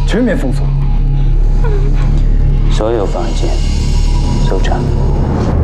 全面封锁， 所有房间搜查。